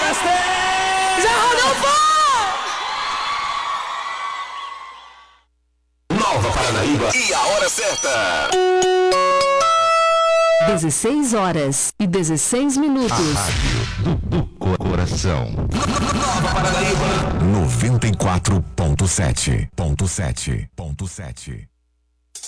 Já Rodolfo! Nova Paranaíba e a hora certa. 16h16. A rádio do coração. Nova Paranaíba 94.7.